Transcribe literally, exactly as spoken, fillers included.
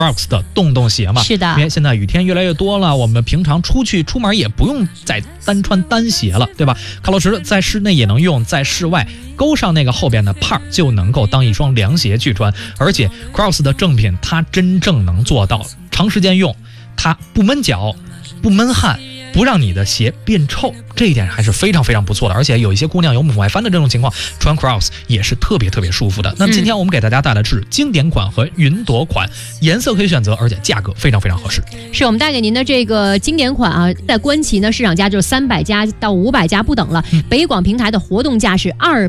Crocs 的洞洞鞋嘛。 是的， 因为现在雨天越来越多了，我们平常出去出门也不用再单穿单鞋了，对吧？卡洛驰在室内也能用，在室外勾上那个后边的帕就能够当一双凉鞋去穿。而且 Crocs 的正品它真正能做到长时间用，它不闷脚，不闷汗，不让你的鞋变臭，这一点还是非常非常不错的。而且有一些姑娘有母外翻的这种情况，穿 Crocs 也是特别特别舒服的。那么今天我们给大家带来的是经典款和云朵款，颜色可以选择，而且价格非常非常合适。 是我们带给您的这个经典款啊，在官旗呢市场价就是三百加到五百加不等了，北广平台的活动价是二。